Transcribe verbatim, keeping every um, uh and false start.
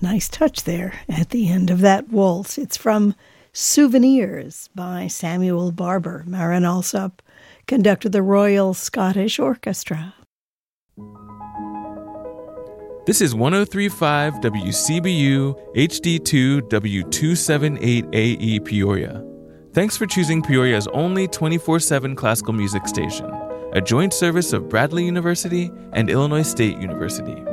Nice touch there at the end of that waltz. It's from Souvenirs by Samuel Barber. Marin Alsop conducted the Royal Scottish Orchestra. This is one oh three point five W C B U H D two W two seventy-eight A E Peoria. Thanks for choosing Peoria's only twenty-four seven classical music station, a joint service of Bradley University and Illinois State University.